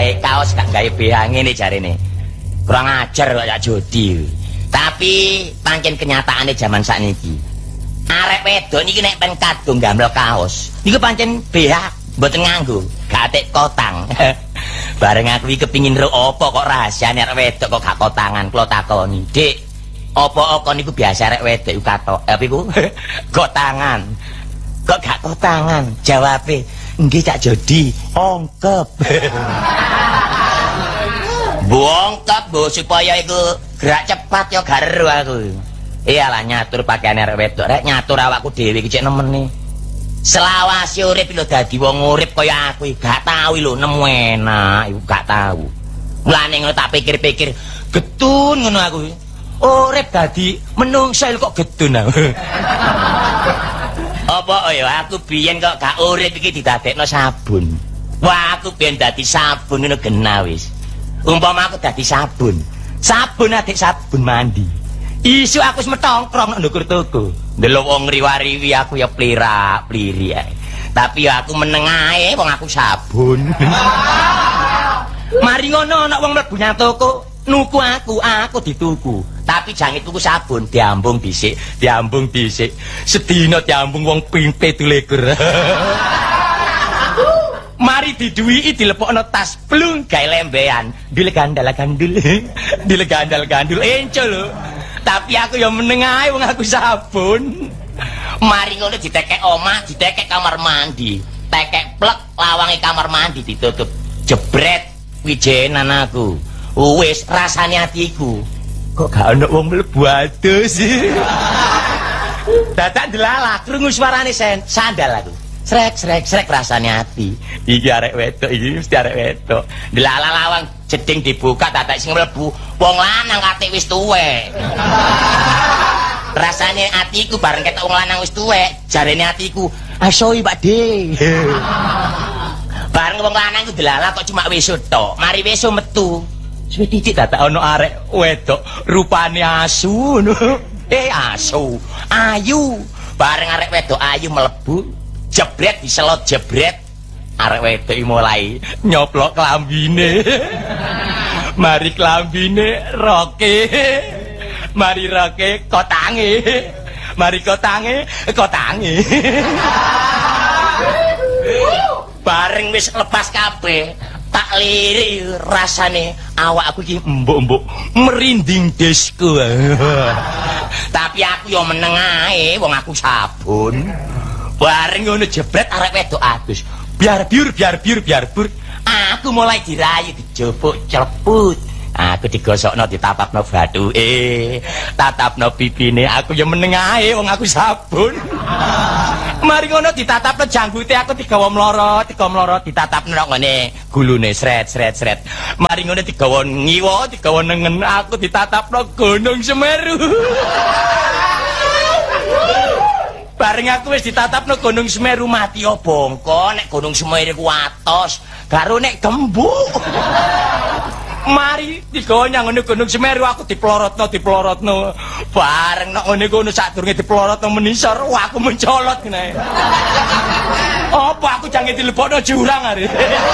gawe kaos gak gawe BH ngene jarene. Kurang ajar kok ya jodi. Tapi pancen kenyataane zaman sakniki. Arek wedok niki nek pen kadung gamel kaos, niku pancen BH mboten nganggo, gak atik kotang. Bareng aku iki kepengin ro apa kok rahasiane arek wedok kok gak kotangan, kula takoni. Dik, apa-apa niku biasa arek wedok iku katok. Apa iku? Kotangan. Kok gak kotangan? Jawabe, nggih Cak Jodi, ongkep. Bongkep Bu supaya iku gerak cepat ya garu aku. Iyalah nyatur pakaian arek wedok rek nyatur awakku dhewe iki cek nemen nih. Selawase urip lho dadi wong urip kaya aku gak tau lho nemu enak iku gak tau. Mulane ngono tak pikir-pikir getun ngono aku. Urip dadi menungsa kok getun aku. Apa ya aku biyen kok gak urip iki didadekno sabun. Wah aku biyen dadi sabun ngono genah wis. Umpama aku dadi sabun. Sabun adik sabun mandi. Isu aku wis metongkrong nang ndukur toko. Ndelok wong riwariwi aku ya plirak-pliri ae. Tapi ya aku meneng ae wong aku sabun. Mari ngono ana wong mlebu nang toko, nuku aku dituku. Tapi jangan tuku sabun, diambung dhisik, diambung dhisik. Sedina diambung wong ping 17. Mari diduwiki dilepokno tas blung gawe lembean. Dile gandal-gandul. Dile gandal-gandul enco lho. Tapi aku ya meneng ae wong aku sabun. Mari ngono ditekek omah, ditekek kamar mandi. Tekek plek lawange kamar mandi ditutup. Jebret wijenan aku. Wis rasane atiku. Kok gak ono wong mlebu adus. Dadak delalah krungu suarane sandal aku. Srek rasane ati. Iki arek wedok iki mesti arek wedok. Delalah lawang jeding dibuka dadak sing mlebu wong lanang katik wis tuwek. Rasane atiku bareng ketok wong lanang wis tuwek, jarene atiku, "Asoi Pakde." Bareng wong lanang iku delalah kok cuma weso tok. Mari weso metu. Suwe titik dadak ono arek wedok rupane asu ngono. Asu, ayu. Bareng arek wedok ayu mlebu jebret diselot jebret arek wedok mulai nyoplok klambine. Mari klambine roke. Mari roke kotange. Mari kotange. Bareng wis lepas kabeh tak lirik rasane awakku iki embuk-embuk merinding desku. Tapi aku yo meneng ae wong aku sabun. Bareng ngono jebret arek wedok adus. Biar biur. Aku mulai dirayu dijopuk celeput. Aku digosokno ditapakno bathuke. Tatapno pipine aku ya meneng ae wong aku sabun. Mari ngono ditatapno janggute aku digawa mlorot ditatapno ngene gulune sret. Mari ngono digawa ngiwa, digawa nengen aku ditatapno Gunung Semeru. Bareng aku wis ditatapno Gunung Semeru mati ya bongko nek Gunung Semeru ku atos, karo nek gembuk. Mari digawa nang ngene Gunung Semeru aku diplorotno. Bareng nek ngene kono sadurunge diplorotno menisor, wah aku mencolot ngene. Apa aku jange dilebokno jurang are.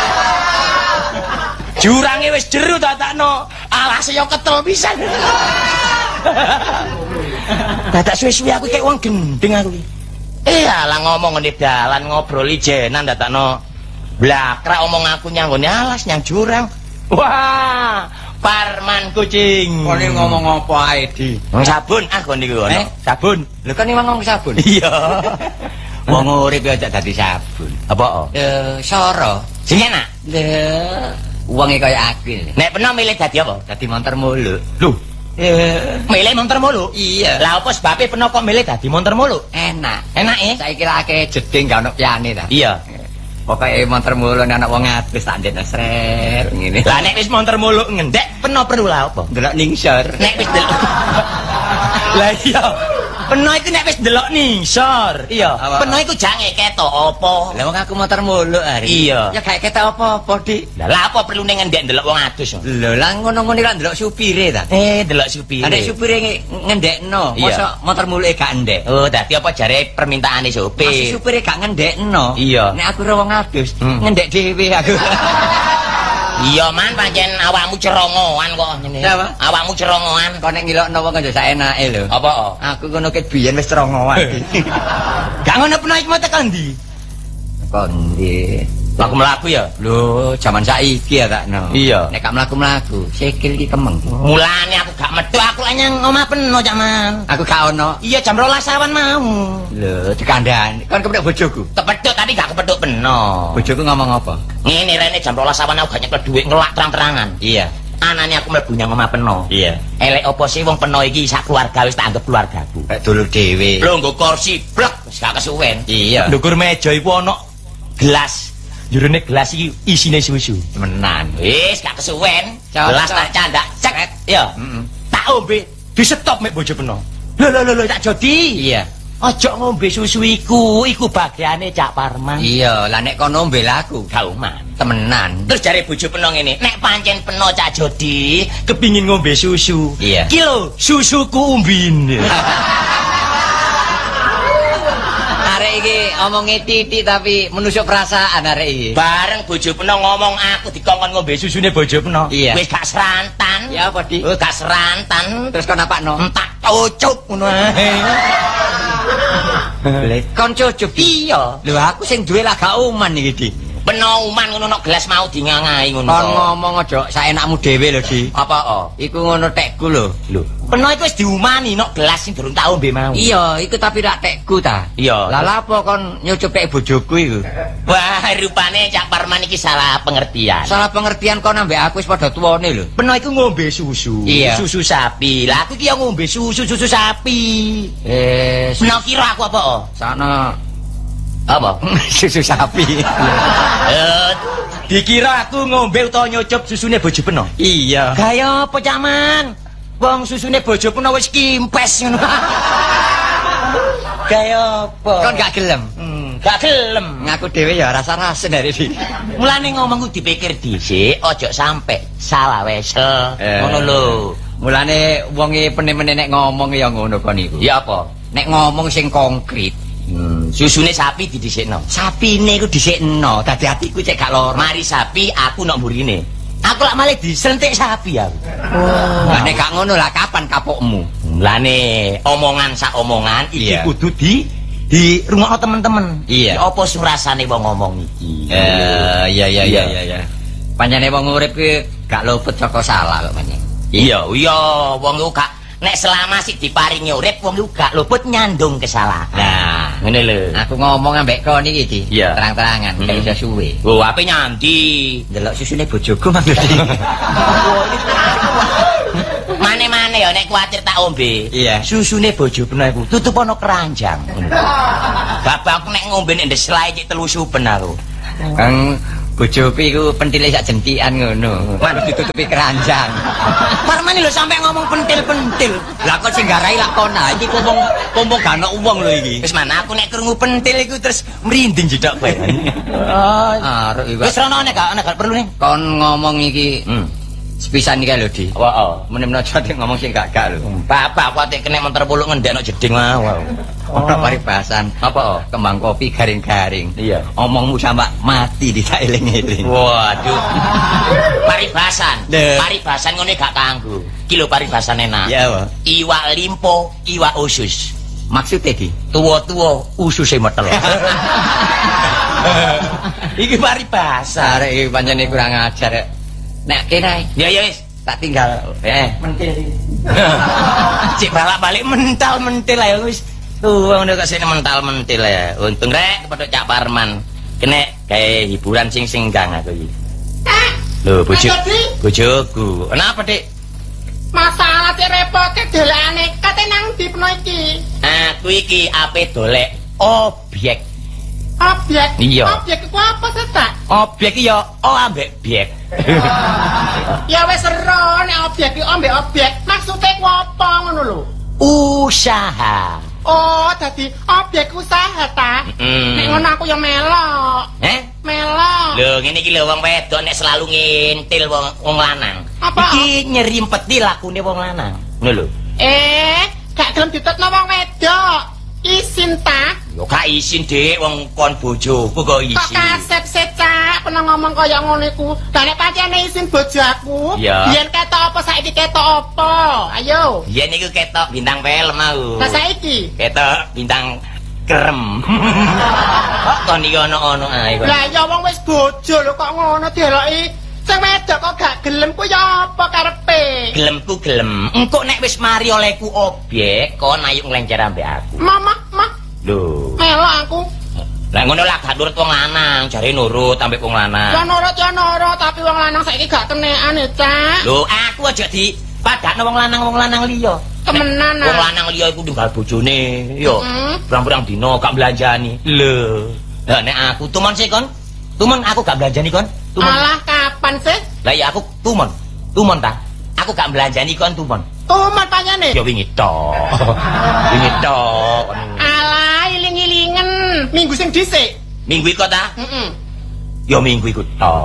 Jurange wis jeru tatakno, alase yo ketel pisan. Dadak suwe-suwe aku kayak wong gendeng aku iki. Alah ngomong ngene dalan ngobrol ijenan datakno. Blakrak omong aku nyanggone alas nyang jurang. Wah, Parman kucing. Kone ngomong apa ae di? Sabun ah kon niku ono. Sabun. Lho kan ngomong sabun. Iya. Wong urip aja dadi sabun. Apa? Soro. Sing enak. Lho, wonge kaya aku. Nek pernah milih dadi apa? Dadi montor mulu. Lho. Milih montor mulu? Iya. Lah apa sebabe pernah kok milih dadi montor mulu? Enak. Enak Saiki akeh jeding gak ono piyane ta. Iya. Pokoke montor mulu anak wong adus tak ndekno sret ngene. Lah nek wis montor mulu ngendek peno perlu lah apa? Delok ningsor. Nek wis delok. Lah iya. Peno iku nek wis delok ningsor. Iya. Peno iku jange ketok apa? Lah wong aku motor mulu hari. Iya. Ya gak ketok apa-apa, Dik. Lah apa perlu ning ngendek delok wong adus? Lho, lah ngono-ngono ra delok supire ta. Delok supire. Nek supire ngendekno, mosok motor mulu gak ndek. Oh, dadi apa jare permintaane supir? Masih supire gak ngendekno. Iya. Nek aku ora wong adus, ngendek dhewe aku. Iya man pancen awakmu cerongoan kok ngene. Apa? Awakmu cerongoan. Kok nek ngilokno wong aja saenake lho. Apa? Aku ngono ket biyen wis cerongoan. Gak ngono peno iki mau tekan ndi? Kondi. Mlaku-mlaku ya. Lho, jaman saiki ya takno. Iya. Nek gak mlaku-mlaku, sikil iki kemeng. Mulane aku gak metu, aku anyang omah peno cak man. Aku gak ono. Iya jam 12 awan mau. Lho, dikandani. Kon kepethuk bojoku. Kepethuk tapi gak kepethuk peno. Bojoku ngomong apa? Ngene rene jam 12 awan aku gak nyekel dhuwit ngelak terang-terangan. Iya. Anane aku mlebu nyang omah peno. Iya. Elek apa sih wong peno iki sak keluarga wis tak anggap keluargaku. Kayak dulu dhewe. Lho nggo kursi blek wis gak kesuwen. Iya. Ndukur meja iku ono gelas. Jurune gelas iki isine susu. Menan. Wis gak kesuwen. Cocok. Gelas tak candak cek. Ya. Tak ombe di stop mek bojo peno. Lho tak jodi. Iya. Aja ngombe susu iku bagiane Cak Parman. Iya, lah nek kono mbel aku. Kauman. Temenan. Terus jare bojo peno ngene, nek pancen peno Cak Jodi kepingin ngombe susu. Iya. Ki lho, susuku umbin. Arek iki omonge titik tapi menusuk perasaan arek iki. Bareng bojo peno ngomong aku dikongkon ngombe susune bojo peno. Iya. Wis gak serantan. Ya apa, Di? Gak serantan. Terus kon apakno? Entak cucuk ngono ae. Kon cucuk. Iya. Lho aku sing duwe lah gak uman iki, Di. Peno uman ngono nek gelas mau dingangai ngono. Kon ngomong aja saenakmu dhewe lho, Di. Apa? Iku ngono tekku lho. Lho, peno iku wis diumani nek gelas sing durung tak ombe mau. Iya, iku tapi rak tekku ta. Iya. Lah lapo kon nyucup tek bojoku iku? Wah, rupane Cak Parman iki salah pengertian. Salah pengertian kon ambek aku wis padha tuwane lho. Peno iku ngombe susu. Iya. Susu sapi. Lah aku iki ya ngombe susu sapi. Peno kira aku apa? Sana Apa? susu sapi. Dikira aku ngombe utawa nyucup susune bojo peno. Iya. Gaya apa caman? Wong susune bojo peno wis kimpes ngono. Gaya apa? Kon gak gelem. Gak gelem. Ngaku dhewe ya rasa-rasa dari iki. Mulane ngomongku dipikir dhisik, aja sampe salah wesel. Ngono lho. Mulane wonge pene-pene nek ngomong ya ngono kon iku. Ya apa? Nek ngomong sing konkret. Susune sapi didhisikno. Sapine iku dhisikno, dadi atiku cek gak lara. Mari sapi aku nok mburine. Aku lak malah disentik sapi aku. Lah nek gak ngono lah kapan kapokmu? Mulane omongan sak omongan iki Iya. kudu di rungokno temen-temen. Iya. Apa sing rasane wong ngomong iki? Iya. Pancene wong urip ki gak luput saka salah kok pancen. Iya, wong iku gak nek selama sik diparingi urip wong iku gak luput nyandung kesalahan. Nah, ngene lho. Aku ngomong ambek kon iki, Di. Iya. Terang-terangan, gak iso suwe. Oh, ape nyanti? Delok susune bojoku mang Di. Mane-mane ya nek kuwatir tak ombe. Iya. Susune bojo peno iku tutup ana keranjang. Bapakku nek ngombe nek ndeslae cek telu supen aku. Kang bojoku iku pentile sak jentikan ngono. Kudu ditutupi keranjang. Parmane lho sampe ngomong pentil-pentil. Lah kok sing garai lakona iki kumpul gak ono wong lho iki. Wis mana aku nek krungu pentil iku terus merinding jedak kowe. Arek iki. Wis rono nek gak perlu nih. Kon ngomong iki sepisan iki lho, Di. Heeh. Meneh aja ngomong sing gak lho. Bapak aku atik kena montor puluk ngendekno jeding wow. Ono paribasan. Apa? Kembang kopi garing-garing. Iya. Omongmu sampe mati ditaeling-eling. Waduh. Paribasan. Deh. Paribasan ngene gak kanggo. Ki lho paribasan enak. Iya, Pak. Iwak limpo, iwak usus. Maksudnya Di? Tuwa-tuwa ususe metel. Iki paribasan. Arek iki pancene kurang ajar. Nek kene Ya wis. tak tinggal. Mentil iki. Cek balak-balik mental-mentil ae wis. Ngono kok sene mental-mentil ya. Untung rek kepada Cak Parman. Kene gawe hiburan sing singgang aku iki. Lho, bojoku. Kenapa, Dik? Masalah cek repot delane kate nang ndi peno iki? Aku iki ape dolek objek. Objek. Iya. Objek iku apa sih, Tak? Objek iki ya ambek biek. Ya wis ero nek objek iki ambek objek. Maksude ku apa ngono lho? Usaha. Oh, dadi objek usaha ta? Nek ngono aku ya melok. Melok. Lho, ngene iki lho wong wedok nek selalu ngintil wong lanang. Apa? Iki nyerimpeti lakune wong lanang. Ngono lho. Gak gelem ditetno wong wedok. Isin ta? Yo gak isin, Dik, wong kon bojoku kok isin. Kok kasep sih, Cak? Pernah ngomong kaya ngono iku. Lah nek pancene isin bojo aku, yen ketok apa saiki ketok apa? Ayo. Yen iku ketok bintang film mau. Lah saiki ketok bintang krem. Kok kon iki ono-ono ae kok. Lah ya wong wis bojo lho kok ngono deloki. Sing wedok kok gak gelem ku ya apa karepe? Gelemku gelem. Engko nek wis mari olehku objek, kon ayo nglencer ambek aku. Mama. Lho. Melo aku. Lah ngono lah gak nurut wong lanang, jare nurut ambek wong lanang. Ya nurut, tapi wong lanang saiki gak kenekan ya, Cak. Lho, aku aja dipadakno wong lanang liya. Temenan. Wong lanang liya iku ninggal bojone, yo. Pirang-pirang dina gak belanjani. Lho. Lah nek aku tuman sih kon. Tuman aku gak belanjani kon. Tuman. Alah kapan sih? Lah ya aku tuman. Tuman ta. Aku gak belanjani kon tuman. Tuman pancene. Ya wingi tok. Wingi tok. Alah iling-ilingen. Minggu sing dhisik. Minggu iku ta? Heeh. Ya minggu iku tok.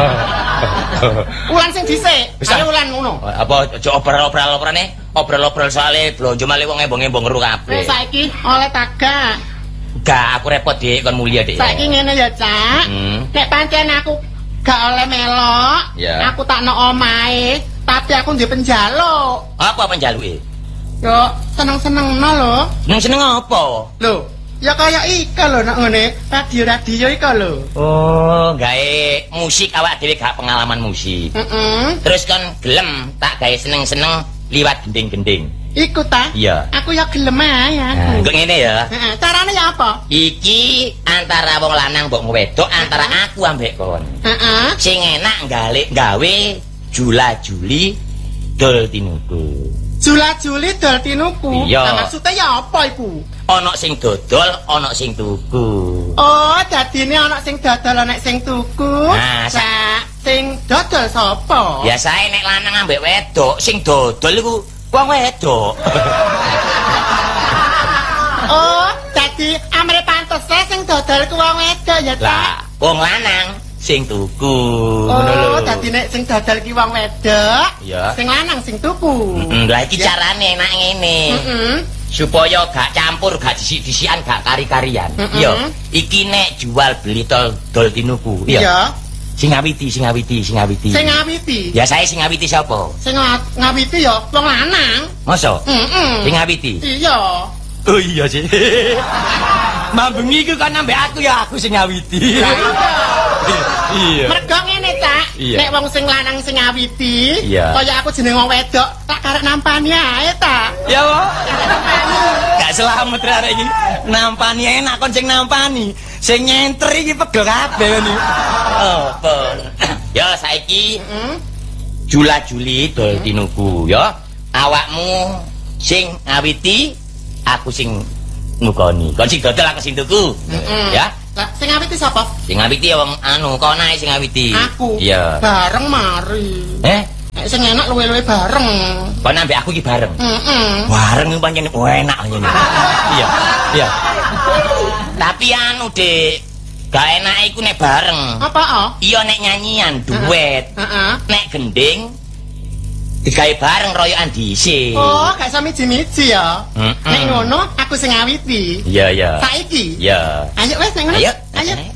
Ulan sing dhisik. Ayo ulan ngono. Apa aja obrol-obrolane? Obrol-obrol soalé blonjo malih wong embong-embong ngeru kabeh. Saiki oleh tagak. Gak aku repot, Dik, kon mulia, Dik. Saiki ngene ya, Cak. Nek pancen aku gak oleh melok, aku tak nok omahe, tapi aku ndek penjaluk. Apa penjaluke? Yo, seneng-senengno lho. Seneng apa? Lho, ya kaya ika lho nek ngene, radio ika lho. Oh, gawe musik awak dhewe gak pengalaman musik. Terus kon gelem tak gawe seneng-seneng liwat gending-gending. Iku ta? Iya. Aku ya gelem ae aku. Kok ngene ya? Heeh, carane ya apa? Iki antara wong lanang mbok wedok antara aku ambek kon. Heeh. Sing enak gawe jula-juli dol tinuku. Jula-juli dol tinuku. Iya. Lah maksude ya apa iku? Ana sing dodol, ana sing tuku. Oh, dadine ana sing dodol ana sing tuku. Nah, sing dodol sapa? Biasae nek lanang ambek wedok, sing dodol iku wong wedok. Oh, dadi amre pantes sing dodol ku wong wedok ya, Cak. Lah, wong lanang sing tuku. Oh, dadi nek sing dodol ki wong wedok, sing lanang sing tuku. Lah iki carane enak ngene. Supaya gak campur, gak disik-disikan, gak kari-karian. Iya, iki nek jual beli dol tinuku. Iya. Sing ngawiti. Sing ngawiti. Ya saya sing ngawiti sapa? Sing ngawiti ya wong lanang. Masa? Sing ngawiti. Iya. Oh iya sih. Mambengi iku kan ambek aku ya aku sing ngawiti. Iya. Mergo ngene, Cak. Nek wong sing lanang sing ngawiti, kaya aku jeneng wong wedok, tak karek nampani ae ta. Ya, Wo. Gak selamat arek iki. Nampani enak kon sing nampani. Sing nyentri iki pegel kabeh ngene. Apa? Ya saiki jula-juli dol tinuku ya. Awakmu sing ngawiti, aku sing ngukoni. Kon sing dodol aku sing tuku. Ya. Lah sing ngawiti sapa? Sing ngawiti ya wong anu, kono ae sing ngawiti. Aku. Iya. Bareng mari. Nek sing enak luwe-luwe bareng. Kon ambek aku iki bareng. Bareng pancen enak ngene. Iya. Iya. Tapi anu, Dik, gak enak iku nek bareng. Apa? Iya nek nyanyian duet. Nek gending digawe bareng royokan dhisik. Oh, gak samiji-miji ya. Nek ngono aku sing ngawiti. Iya. Saiki. Iya. Ayo wes nek ngono. Ayo. Ayo.